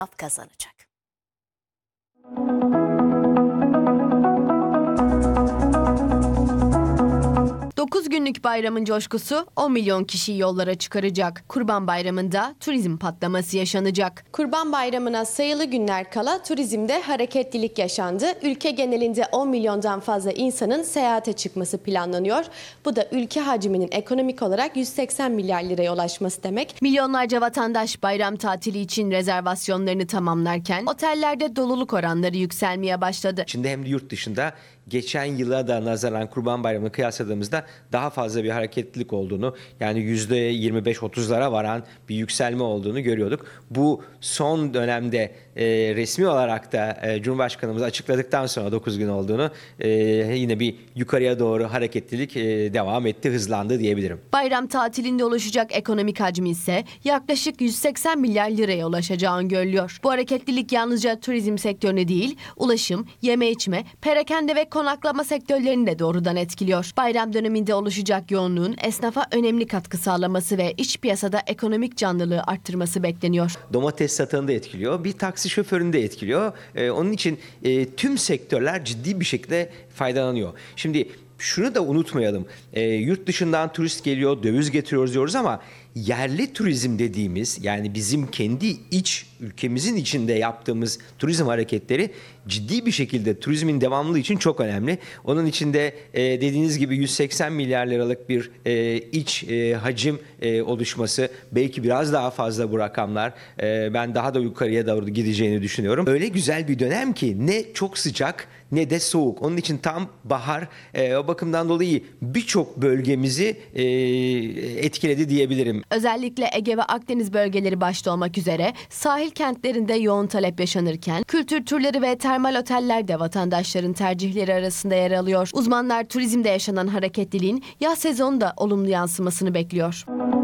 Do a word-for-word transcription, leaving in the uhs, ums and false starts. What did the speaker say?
kazanacak. dokuz günlük bayramın coşkusu on milyon kişiyi yollara çıkaracak. Kurban Bayramı'nda turizm patlaması yaşanacak. Kurban Bayramı'na sayılı günler kala turizmde hareketlilik yaşandı. Ülke genelinde on milyondan fazla insanın seyahate çıkması planlanıyor. Bu da ülke hacminin ekonomik olarak yüz seksen milyar liraya ulaşması demek. Milyonlarca vatandaş bayram tatili için rezervasyonlarını tamamlarken otellerde doluluk oranları yükselmeye başladı. İçinde hem de yurt dışında geçen yıla da nazaran Kurban Bayramı'nı kıyasladığımızda daha fazla bir hareketlilik olduğunu, yani yüzde yirmi beş otuzlara varan bir yükselme olduğunu görüyorduk. Bu son dönemde e, resmi olarak da e, Cumhurbaşkanımız açıkladıktan sonra dokuz gün olduğunu e, yine bir yukarıya doğru hareketlilik e, devam etti, hızlandı diyebilirim. Bayram tatilinde oluşacak ekonomik hacmi ise yaklaşık yüz seksen milyar liraya ulaşacağı öngörülüyor. Bu hareketlilik yalnızca turizm sektörüne değil, ulaşım, yeme içme, perakende ve konaklama sektörlerini de doğrudan etkiliyor. Bayram döneminde oluşacak yoğunluğun esnafa önemli katkı sağlaması ve iç piyasada ekonomik canlılığı arttırması bekleniyor. Domates satanı da etkiliyor, bir taksi şoförünü de etkiliyor. Ee, onun için e, tüm sektörler ciddi bir şekilde faydalanıyor. Şimdi şunu da unutmayalım, e, yurt dışından turist geliyor, döviz getiriyoruz diyoruz ama yerli turizm dediğimiz, yani bizim kendi iç ülkemizin içinde yaptığımız turizm hareketleri ciddi bir şekilde turizmin devamlılığı için çok önemli. Onun içinde e, dediğiniz gibi yüz seksen milyar liralık bir e, iç e, hacim e, oluşması, belki biraz daha fazla bu rakamlar, e, ben daha da yukarıya doğru gideceğini düşünüyorum. Öyle güzel bir dönem ki ne çok sıcak ne de soğuk. Onun için tam bahar, e, o bakımdan dolayı birçok bölgemizi e, etkiledi diyebilirim. Özellikle Ege ve Akdeniz bölgeleri başta olmak üzere sahil kentlerinde yoğun talep yaşanırken kültür turları ve termal oteller de vatandaşların tercihleri arasında yer alıyor. Uzmanlar turizmde yaşanan hareketliliğin yaz sezonunda olumlu yansımasını bekliyor.